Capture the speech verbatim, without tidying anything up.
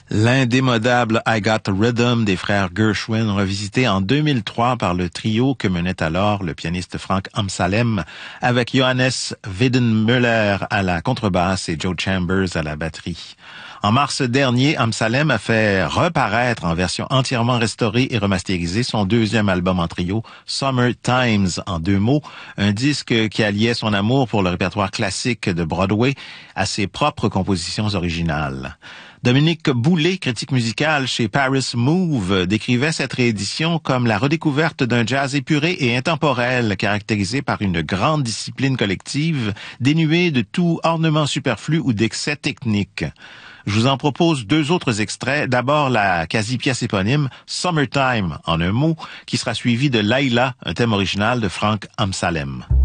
L'indémodable I Got the Rhythm des frères Gershwin, revisité en deux mille trois par le trio que menait alors le pianiste Frank Amsalem, avec Johannes Weidenmüller à la contrebasse et Joe Chambers à la batterie. En mars dernier, Amsalem a fait reparaître en version entièrement restaurée et remasterisée son deuxième album en trio, Summer Times, en deux mots, un disque qui alliait son amour pour le répertoire classique de Broadway à ses propres compositions originales. Dominique Boulet, critique musical chez Paris Move, décrivait cette réédition comme la redécouverte d'un jazz épuré et intemporel, caractérisé par une grande discipline collective, dénuée de tout ornement superflu ou d'excès technique. Je vous en propose deux autres extraits. D'abord, la quasi-pièce éponyme, Summertime, en un mot, qui sera suivie de Laila, un thème original de Frank Amsalem.